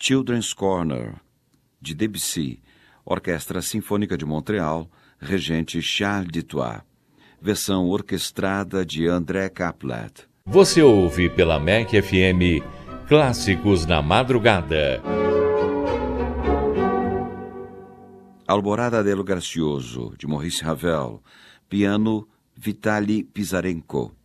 Children's Corner, de Debussy, Orquestra Sinfônica de Montreal, regente Charles Dutoit. Versão orquestrada de André Kaplan. Você ouve pela MEC FM Clássicos na Madrugada. Alborada dello Gracioso, de Maurice Ravel. Piano, Vitaly Pisarenko.